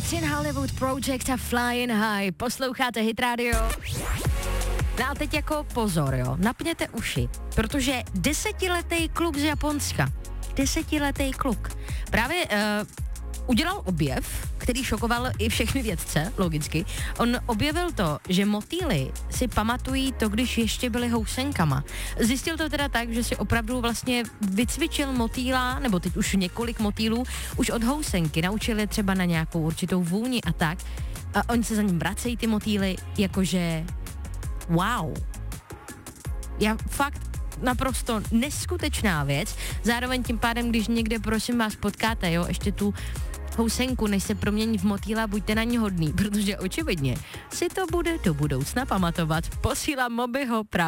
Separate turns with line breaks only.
It's in Hollywood Project a Flying High. Posloucháte Hit Radio. No a teď jako pozor, jo, napněte uši, protože 10letý kluk z Japonska, 10letý kluk, právě udělal objev, který šokoval i všechny vědce, logicky. On objevil to, že motýly si pamatují to, když ještě byly housenkama. Zjistil to teda tak, že si opravdu vlastně vycvičil motýla, nebo teď už několik motýlů, už od housenky, naučili třeba na nějakou určitou vůni a tak. A oni se za ním vracejí ty motýly, jakože wow. Já fakt naprosto neskutečná věc. Zároveň tím pádem, když někde, prosím vás, potkáte, jo, ještě tu housenku, než se promění v motýla, buďte na ní hodný, protože očividně si to bude do budoucna pamatovat. Posílám Mobyho právě